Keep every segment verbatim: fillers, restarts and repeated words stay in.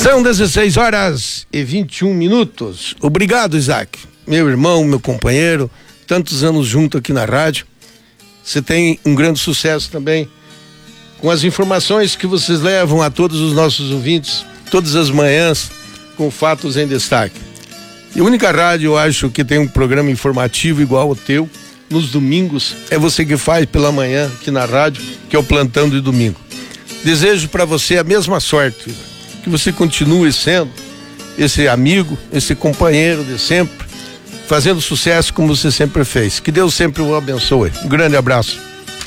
São dezesseis horas e vinte e um minutos. Obrigado, Isaac, meu irmão, meu companheiro, tantos anos junto aqui na rádio. Você tem um grande sucesso também com as informações que vocês levam a todos os nossos ouvintes, todas as manhãs, com fatos em destaque. E a única rádio, eu acho, que tem um programa informativo igual ao teu, nos domingos, é você que faz pela manhã aqui na rádio, que é o Plantão de Domingo. Desejo para você a mesma sorte, que você continue sendo esse amigo, esse companheiro de sempre, fazendo sucesso como você sempre fez. Que Deus sempre o abençoe. Um grande abraço.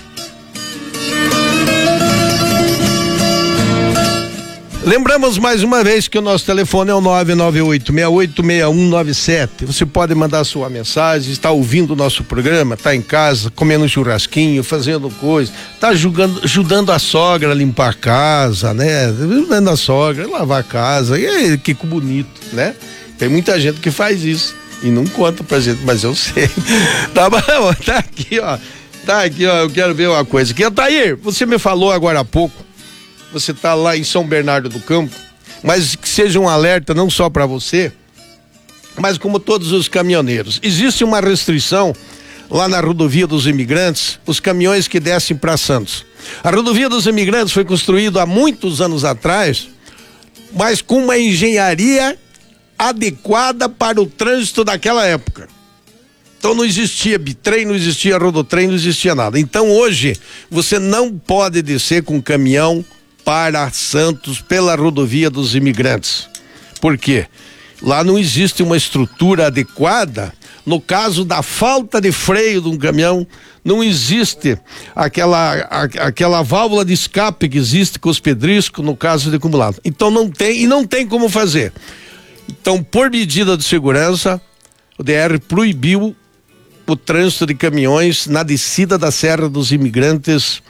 Lembramos mais uma vez que o nosso telefone é o nove nove oito, seis oito seis um nove sete. Você pode mandar sua mensagem, está ouvindo o nosso programa, está em casa, comendo um churrasquinho, fazendo coisa, está ajudando, ajudando a sogra a limpar a casa, né? Ajudando a sogra a lavar a casa. E aí, que bonito, né? Tem muita gente que faz isso e não conta pra gente, mas eu sei. Tá bom, tá aqui, ó. Tá aqui, ó. Eu quero ver uma coisa aqui. Altair, você me falou agora há pouco. Você está lá em São Bernardo do Campo, mas que seja um alerta não só para você, mas como todos os caminhoneiros. Existe uma restrição lá na rodovia dos imigrantes, os caminhões que descem para Santos. A rodovia dos imigrantes foi construída há muitos anos atrás, mas com uma engenharia adequada para o trânsito daquela época. Então não existia bitrem, não existia rodotrem, não existia nada. Então hoje você não pode descer com caminhão para Santos pela rodovia dos imigrantes. Por quê? Lá não existe uma estrutura adequada. No caso da falta de freio de um caminhão, não existe aquela, a, aquela válvula de escape que existe com os pedriscos no caso de acumulado. Então não tem, e não tem como fazer. Então, por medida de segurança, o D R proibiu o trânsito de caminhões na descida da Serra dos Imigrantes